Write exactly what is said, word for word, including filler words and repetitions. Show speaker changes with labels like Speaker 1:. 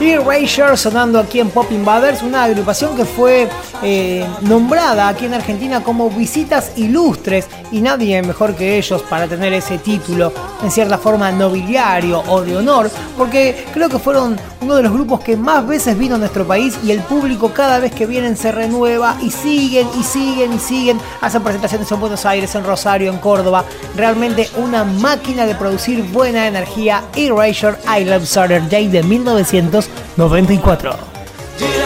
Speaker 1: Erasure sonando aquí en Pop Invaders, una agrupación que fue eh, nombrada aquí en Argentina como Visitas Ilustres, y nadie mejor que ellos para tener ese título en cierta forma nobiliario o de honor, porque creo que fueron uno de los grupos que más veces vino a nuestro país, y el público cada vez que vienen se renueva y siguen y siguen y siguen, hacen presentaciones en Buenos Aires, en Rosario, en Córdoba. Realmente una máquina de producir buena energía. Erasure, I Love Saturday de mil novecientos noventa y cuatro.